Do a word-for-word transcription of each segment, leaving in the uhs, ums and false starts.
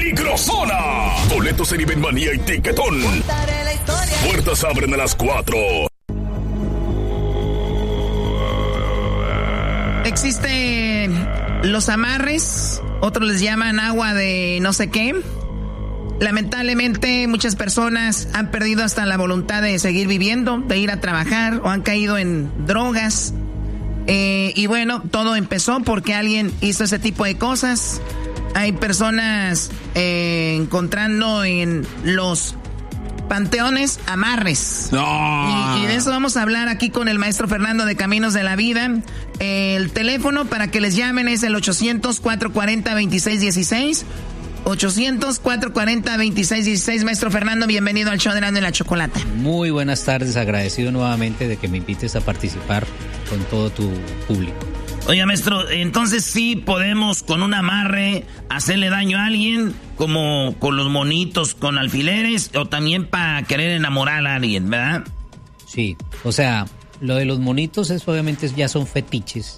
peligrosona. Boletos en Ibenmanía y Tiquetón. Puertas abren a las cuatro. Existen los amarres, otros les llaman agua de no sé qué. Lamentablemente muchas personas han perdido hasta la voluntad de seguir viviendo, de ir a trabajar o han caído en drogas. Eh, y bueno, todo empezó porque alguien hizo ese tipo de cosas. Hay personas eh, encontrando en los panteones amarres. No. Y, y de eso vamos a hablar aquí con el maestro Fernando de Caminos de la Vida. Eh, el teléfono para que les llamen es el ochocientos, cuatrocientos cuarenta, veintiséis dieciséis. ochocientos, cuatrocientos cuarenta, veintiséis dieciséis. Maestro Fernando, bienvenido al show de Erasmo y la Chocolata. Muy buenas tardes, agradecido nuevamente de que me invites a participar con todo tu público. Oiga, maestro, entonces sí podemos con un amarre hacerle daño a alguien, como con los monitos con alfileres, o también para querer enamorar a alguien, ¿verdad? Sí, o sea, lo de los monitos es obviamente ya son fetiches,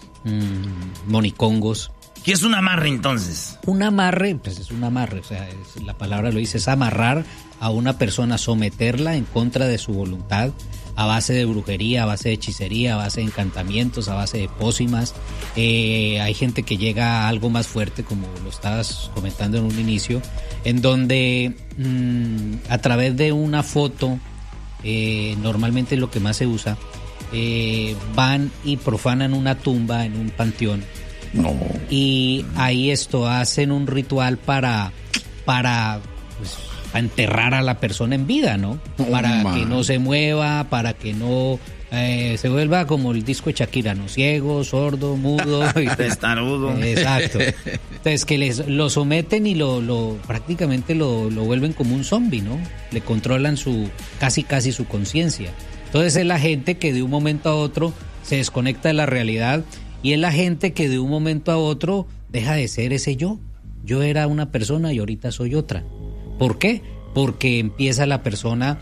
mmm, monicongos. ¿Qué es un amarre entonces? Un amarre, pues es un amarre, o sea, es, la palabra lo dice, es amarrar a una persona, someterla en contra de su voluntad, a base de brujería, a base de hechicería, a base de encantamientos, a base de pócimas. Eh, hay gente que llega a algo más fuerte, como lo estabas comentando en un inicio, en donde mmm, a través de una foto, eh, normalmente lo que más se usa, eh, van y profanan una tumba en un panteón. No. Y ahí esto hacen un ritual para, para, pues, para enterrar a la persona en vida, ¿no? Oh, para man. que no se mueva, para que no eh, se vuelva como el disco de Shakira, ¿no? Ciego, sordo, mudo. Testarudo. Exacto. Entonces que les, lo someten y lo, lo prácticamente lo, lo vuelven como un zombie, ¿no? Le controlan su, casi casi su conciencia. Entonces es la gente que de un momento a otro se desconecta de la realidad. Y es la gente que de un momento a otro deja de ser ese yo. Yo era una persona y ahorita soy otra. ¿Por qué? Porque empieza la persona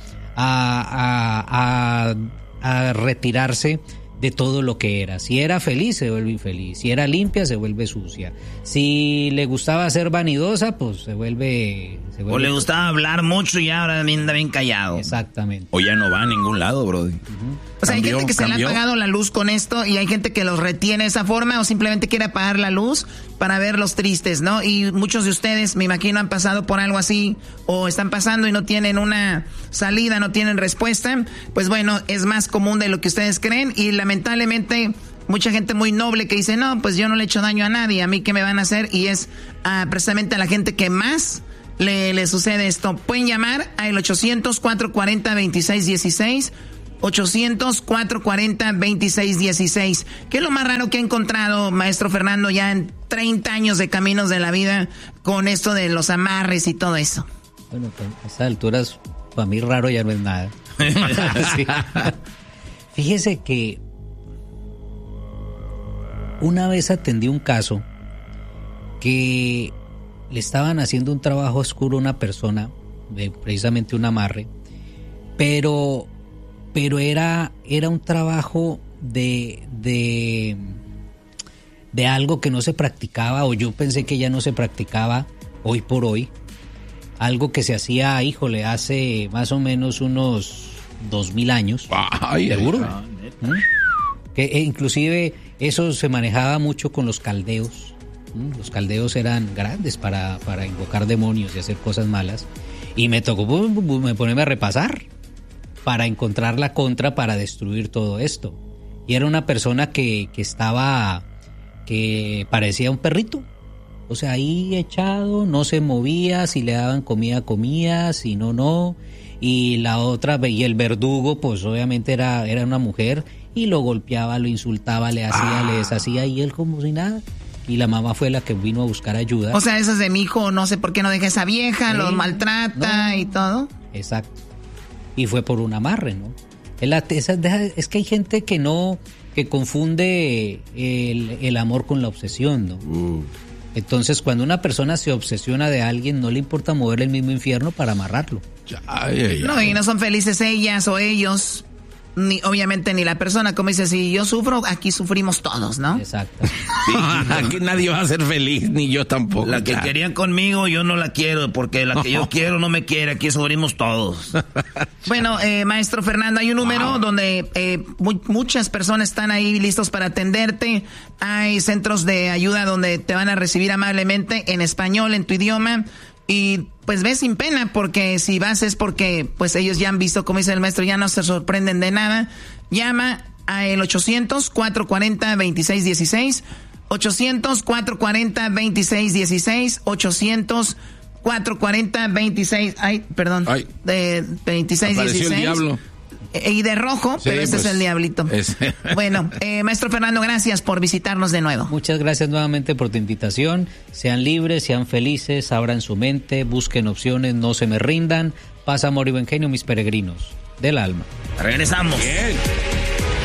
a, a, a, a retirarse de todo lo que era. Si era feliz, se vuelve infeliz. Si era limpia, se vuelve sucia. Si le gustaba ser vanidosa, pues se vuelve... Se vuelve o le gustaba hablar mucho y ahora anda bien callado. Exactamente. O ya no va a ningún lado, brody. Uh-huh. O sea, Cambió, hay gente que cambió. se le ha apagado la luz con esto y hay gente que los retiene de esa forma o simplemente quiere apagar la luz para verlos tristes, ¿no? Y muchos de ustedes, me imagino, han pasado por algo así o están pasando y no tienen una salida, no tienen respuesta. Pues bueno, es más común de lo que ustedes creen y lamentablemente mucha gente muy noble que dice, no, pues yo no le he hecho daño a nadie, a mí qué me van a hacer, y es uh, precisamente a la gente que más le, le sucede esto. Pueden llamar al ochocientos, cuatrocientos cuarenta, veintiséis dieciséis. ochocientos, cuatrocientos cuarenta, veintiséis dieciséis. ¿Qué es lo más raro que ha encontrado, maestro Fernando, ya en treinta años de Caminos de la Vida con esto de los amarres y todo eso? Bueno, pues, a estas alturas, para mí raro ya no es nada. Sí. Fíjese que una vez atendí un caso que le estaban haciendo un trabajo oscuro a una persona, de precisamente un amarre, pero... pero era, era un trabajo de, de, de algo que no se practicaba, o yo pensé que ya no se practicaba hoy por hoy, algo que se hacía, híjole, hace más o menos unos dos mil años. Ay, ¿seguro? ay, ¿Mm? Que eh, inclusive eso se manejaba mucho con los caldeos. ¿Mm? Los caldeos eran grandes para, para invocar demonios y hacer cosas malas, y me tocó me ponerme a repasar para encontrar la contra para destruir todo esto. Y era una persona que, que estaba, que parecía un perrito. O sea, ahí echado, no se movía, si le daban comida, comía, si no, no. Y la otra, y el verdugo, pues obviamente era, era una mujer, y lo golpeaba, lo insultaba, le hacía, ah. le deshacía, y él como si nada. Y la mamá fue la que vino a buscar ayuda. O sea, eso es de mi hijo, no sé por qué no deja esa vieja, sí, lo maltrata no. y todo. Exacto. Y fue por un amarre, ¿no? Es que hay gente que no, que confunde el, el amor con la obsesión, ¿no? Uh. Entonces, cuando una persona se obsesiona de alguien, no le importa moverle el mismo infierno para amarrarlo. Ay, ay, ay. No, y no son felices ellas o ellos. ni obviamente ni la persona. Como dice, si yo sufro, aquí sufrimos todos, ¿no? Exacto. Sí, aquí nadie va a ser feliz, ni yo tampoco. La que claro. querían conmigo, yo no la quiero, porque la que yo quiero no me quiere, aquí sufrimos todos. Bueno, eh, maestro Fernando, hay un número wow. donde eh, muy, muchas personas están ahí listos para atenderte. Hay centros de ayuda donde te van a recibir amablemente en español, en tu idioma. Y pues ves sin pena, porque si vas es porque pues ellos ya han visto, como dice el maestro, ya no se sorprenden de nada. Llama a el ochocientos, cuatrocientos cuarenta, veintiséis dieciséis, ochocientos, cuatrocientos cuarenta, veintiséis dieciséis, ochocientos, cuatrocientos cuarenta, veintiséis, ay, perdón, ay, de veintiséis dieciséis. El diablo. Y de rojo, sí, pero ese pues, es el diablito. Es. Bueno, eh, maestro Fernando, gracias por visitarnos de nuevo. Muchas gracias nuevamente por tu invitación. Sean libres, sean felices, abran su mente, busquen opciones, no se me rindan. Paz, amor y buen genio, mis peregrinos del alma. Regresamos. Bien.